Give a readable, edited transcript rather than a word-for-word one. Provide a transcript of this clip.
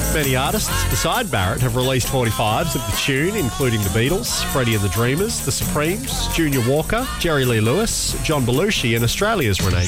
Many artists beside Barrett have released 45s of the tune, including the Beatles, Freddie and the Dreamers, the Supremes, Junior Walker, Jerry Lee Lewis, John Belushi and Australia's Renee